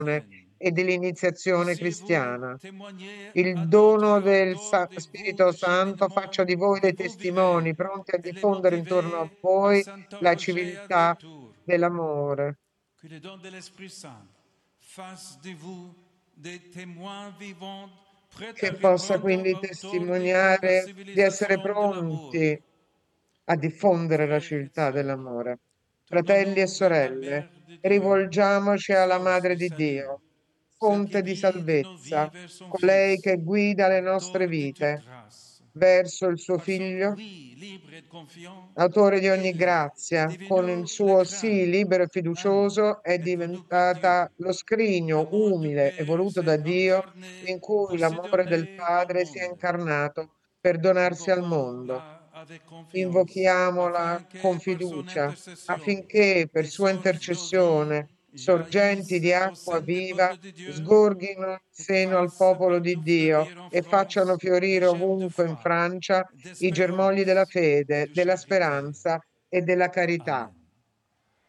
Amen. e dell'iniziazione Désirez-vous cristiana. témoigner Il à dono d'autres del encore de vous Spirito le Santo faccia cheminement di voi que dei vous vivez testimoni pronti a et les diffondere intorno a motiver à voi la s'interroger à civiltà retour. dell'amore. Que le don de l'Esprit Saint fasse de vous des témoins vivants, prêts à Che possa répondre quindi à autour de quelque testimoniare di essere civilisation de l'amour. pronti a diffondere la Frères et civiltà sœurs, dell'amore. Fratelli e tournons vers la sorelle, Mère de Dieu, rivolgiamoci alla source Madre de di salut, Dio, celle qui fonte di guide nos vies salvezza, vers son colei Fils, che guida le nostre auteur de toute vite grâce. verso il suo Par son Figlio, oui libre et confiant, autore di ogni il est grazia, con il devenu le suo sì crâne, libero e humble fiducioso è et connu par Dieu. diventata lo scrigno L'amour du umile e Père voluto s'est da Dio incarné in cui pour se l'amore del donner au Padre si è monde. incarnato per donarsi al mondo. Invoquons-la avec confiance, Invochiamola afin con que par son fiducia intercession, affinché per des sua sources d'eau vie intercessione sorgenti jaillissent di au acqua sein du viva peuple de Dieu sgorghino in et seno al fassent popolo di partout Dio fleurir en e facciano France des fiorire gemmes de ovunque in foi, Francia i germogli della d'espérance et fede, de della charité. speranza e della carità. Amen.